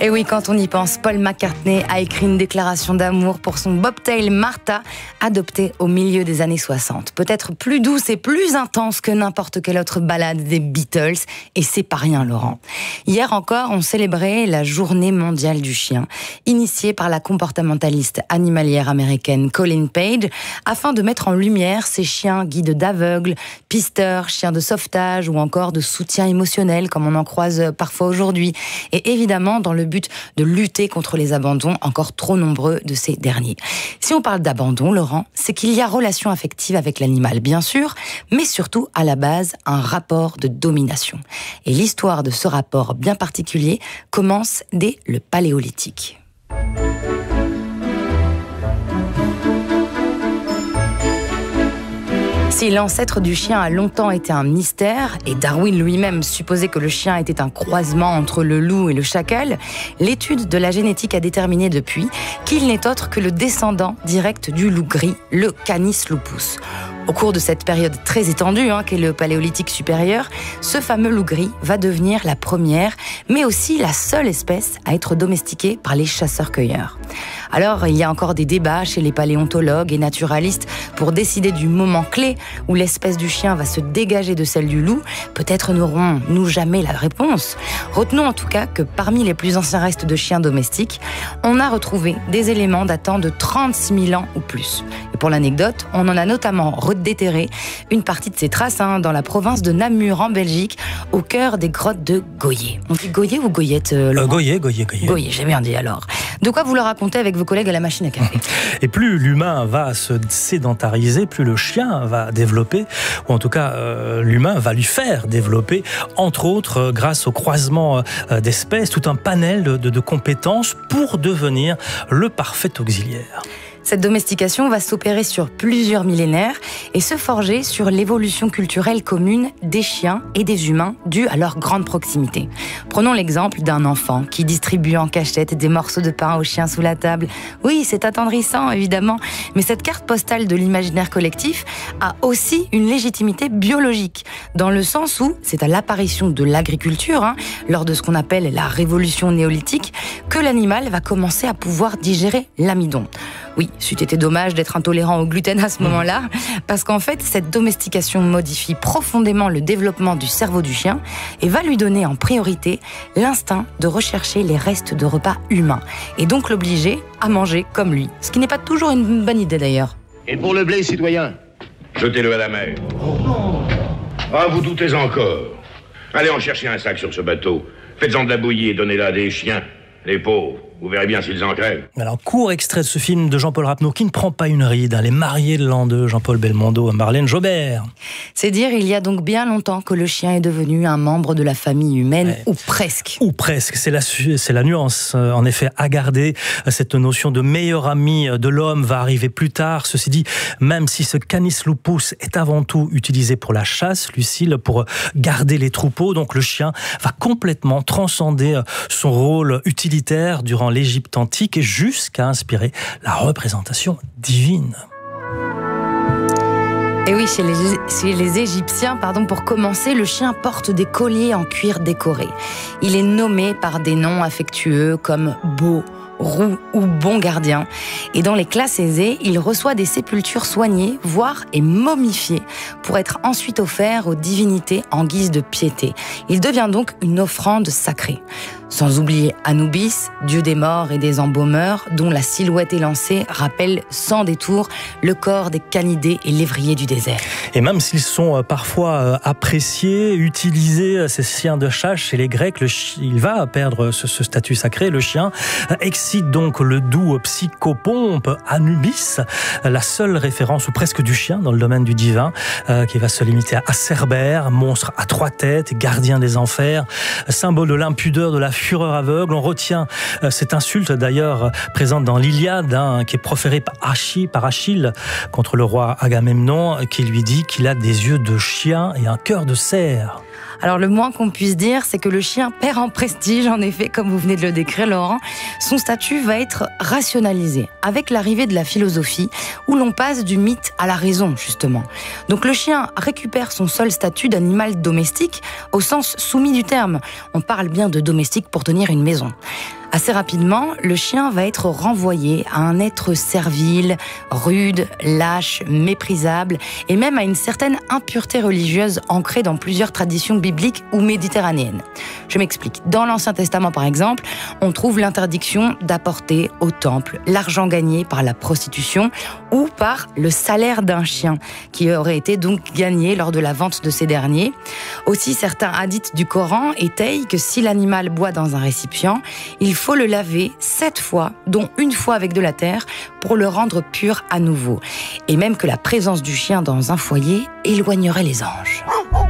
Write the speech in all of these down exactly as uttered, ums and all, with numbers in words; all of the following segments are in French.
Et oui, quand on y pense, Paul McCartney a écrit une déclaration d'amour pour son bobtail Martha, adopté au milieu des années soixante. Peut-être plus douce et plus intense que n'importe quelle autre ballade des Beatles, et c'est pas rien, Laurent. Hier encore, on célébrait la journée mondiale du chien, initiée par la comportementaliste animalière américaine Colleen Page, afin de mettre en lumière ces chiens guides d'aveugles, pisteurs, chiens de sauvetage ou encore de soutien émotionnel, comme on en croise parfois aujourd'hui, et évidemment dans le but de lutter contre les abandons encore trop nombreux de ces derniers. Si on parle d'abandon, Laurent, c'est qu'il y a relation affective avec l'animal, bien sûr, mais surtout, à la base, un rapport de domination. Et l'histoire de ce rapport bien particulier commence dès le Paléolithique. Si l'ancêtre du chien a longtemps été un mystère, et Darwin lui-même supposait que le chien était un croisement entre le loup et le chacal, l'étude de la génétique a déterminé depuis qu'il n'est autre que le descendant direct du loup gris, le Canis lupus. Au cours de cette période très étendue, hein, qu'est le Paléolithique supérieur, ce fameux loup gris va devenir la première, mais aussi la seule espèce à être domestiquée par les chasseurs-cueilleurs. Alors, il y a encore des débats chez les paléontologues et naturalistes pour décider du moment clé où l'espèce du chien va se dégager de celle du loup. Peut-être n'aurons-nous jamais la réponse. Retenons en tout cas que parmi les plus anciens restes de chiens domestiques, on a retrouvé des éléments datant de trente-six mille ans ou plus. Et pour l'anecdote, on en a notamment redéterré une partie de ces traces hein, dans la province de Namur en Belgique, au cœur des grottes de Goyet. On dit Goyet ou Goyette euh, euh, Goyet, Goyet, Goyet. Goyet, j'ai bien dit alors. De quoi vous le racontez avec vos collègues à la machine à café. Et plus l'humain va se sédentariser, plus le chien va développer, ou en tout cas euh, l'humain va lui faire développer, entre autres euh, grâce au croisement euh, d'espèces, tout un panel de, de, de compétences pour devenir le parfait auxiliaire. Cette domestication va s'opérer sur plusieurs millénaires et se forger sur l'évolution culturelle commune des chiens et des humains due à leur grande proximité. Prenons l'exemple d'un enfant qui distribue en cachette des morceaux de pain aux chiens sous la table. Oui, c'est attendrissant, évidemment, mais cette carte postale de l'imaginaire collectif a aussi une légitimité biologique, dans le sens où c'est à l'apparition de l'agriculture, hein, lors de ce qu'on appelle la révolution néolithique, que l'animal va commencer à pouvoir digérer l'amidon. Oui, c'eût été dommage d'être intolérant au gluten à ce moment-là, parce qu'en fait, cette domestication modifie profondément le développement du cerveau du chien et va lui donner en priorité l'instinct de rechercher les restes de repas humains, et donc l'obliger à manger comme lui, ce qui n'est pas toujours une bonne idée d'ailleurs. Et pour le blé, citoyen, jetez-le à la mer. Ah, vous doutez encore. Allez en chercher un sac sur ce bateau. Faites-en de la bouillie et donnez-la à des chiens, les pauvres. Vous verrez bien s'ils en crèvent. Alors, court extrait de ce film de Jean-Paul Rapneau qui ne prend pas une ride. Hein, Les mariés de l'an deux, Jean-Paul Belmondo et Marlène Jobert. C'est dire, il y a donc bien longtemps que le chien est devenu un membre de la famille humaine, ouais. ou presque. Ou presque, c'est la, c'est la nuance, en effet, à garder. Cette notion de meilleur ami de l'homme va arriver plus tard. Ceci dit, même si ce Canis lupus est avant tout utilisé pour la chasse, Lucille, pour garder les troupeaux, donc le chien va complètement transcender son rôle utilitaire durant l'Égypte antique et jusqu'à inspirer la représentation divine. Et oui, chez les, chez les Égyptiens, pardon, pour commencer, le chien porte des colliers en cuir décoré. Il est nommé par des noms affectueux comme beau, roux ou bon gardien. Et dans les classes aisées, il reçoit des sépultures soignées, voire et momifiées, pour être ensuite offert aux divinités en guise de piété. Il devient donc une offrande sacrée. Sans oublier Anubis, dieu des morts et des embaumeurs, dont la silhouette élancée rappelle sans détour le corps des canidés et lévriers du désert. Et même s'ils sont parfois appréciés, utilisés, ces chiens de chasse chez les Grecs, le chi- il va perdre ce, ce statut sacré. Le chien excite donc le doux psychopompe Anubis, la seule référence ou presque du chien dans le domaine du divin, euh, qui va se limiter à Cerbère, monstre à trois têtes, gardien des enfers, symbole de l'impudeur, de la fureur aveugle. On retient euh, cette insulte d'ailleurs euh, présente dans l'Iliade, hein, qui est proférée par Achille, par Achille contre le roi Agamemnon, qui lui dit qu'il a des yeux de chien et un cœur de cerf. Alors le moins qu'on puisse dire, c'est que le chien perd en prestige, en effet, comme vous venez de le décrire, Laurent. Son statut va être rationalisé avec l'arrivée de la philosophie, où l'on passe du mythe à la raison, justement. Donc le chien récupère son seul statut d'animal domestique, au sens soumis du terme. On parle bien de domestique pour tenir une maison. Assez rapidement, le chien va être renvoyé à un être servile, rude, lâche, méprisable, et même à une certaine impureté religieuse ancrée dans plusieurs traditions bibliques ou méditerranéennes. Je m'explique. Dans l'Ancien Testament, par exemple, on trouve l'interdiction d'apporter au temple l'argent gagné par la prostitution ou par le salaire d'un chien, qui aurait été donc gagné lors de la vente de ces derniers. Aussi, certains hadiths du Coran étayent que si l'animal boit dans un récipient, il faut le laver sept fois, dont une fois avec de la terre, pour le rendre pur à nouveau. Et même que la présence du chien dans un foyer éloignerait les anges.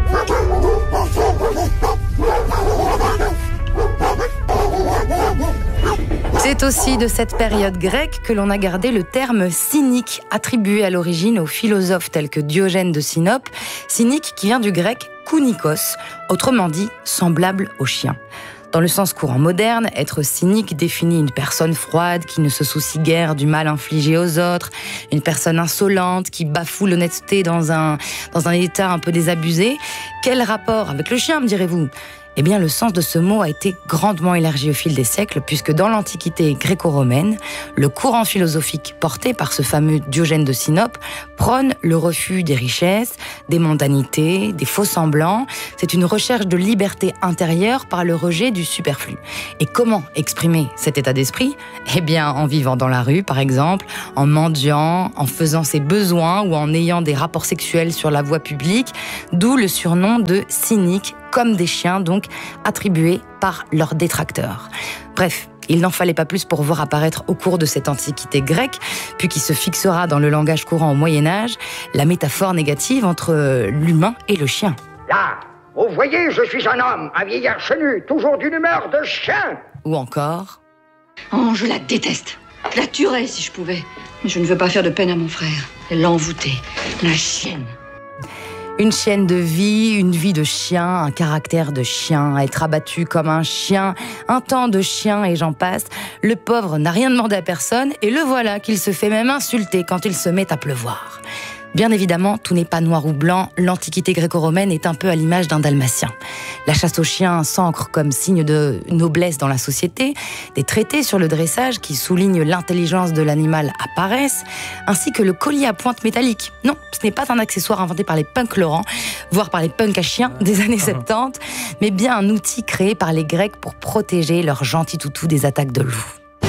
C'est aussi de cette période grecque que l'on a gardé le terme cynique, attribué à l'origine aux philosophes tels que Diogène de Sinope, cynique qui vient du grec kounikos, autrement dit semblable au chien. Dans le sens courant moderne, être cynique définit une personne froide qui ne se soucie guère du mal infligé aux autres, une personne insolente qui bafoue l'honnêteté dans un, dans un état un peu désabusé. Quel rapport avec le chien, me direz-vous ? Eh bien, le sens de ce mot a été grandement élargi au fil des siècles, puisque dans l'Antiquité gréco-romaine, le courant philosophique porté par ce fameux Diogène de Sinope prône le refus des richesses, des mondanités, des faux-semblants. C'est une recherche de liberté intérieure par le rejet du superflu. Et comment exprimer cet état d'esprit ? Eh bien, en vivant dans la rue, par exemple, en mendiant, en faisant ses besoins ou en ayant des rapports sexuels sur la voie publique, d'où le surnom de cynique, comme des chiens, donc attribués par leurs détracteurs. Bref, il n'en fallait pas plus pour voir apparaître au cours de cette antiquité grecque, puis qui se fixera dans le langage courant au Moyen-Âge, la métaphore négative entre l'humain et le chien. Là, vous voyez, je suis un homme, un vieillard chenu, toujours d'une humeur de chien. Ou encore... Oh, je la déteste. Je la tuerais si je pouvais. Mais je ne veux pas faire de peine à mon frère. L'envoûter, la chienne. Une chienne de vie, une vie de chien, un caractère de chien, être abattu comme un chien, un temps de chien et j'en passe. Le pauvre n'a rien demandé à personne et le voilà qu'il se fait même insulter quand il se met à pleuvoir. Bien évidemment, tout n'est pas noir ou blanc, l'Antiquité gréco-romaine est un peu à l'image d'un dalmatien. La chasse aux chiens s'ancre comme signe de noblesse dans la société, des traités sur le dressage qui soulignent l'intelligence de l'animal apparaissent, ainsi que le collier à pointe métallique. Non, ce n'est pas un accessoire inventé par les punks Laurent, voire par les punks à chiens des années soixante-dix, mais bien un outil créé par les Grecs pour protéger leurs gentils toutous des attaques de loups.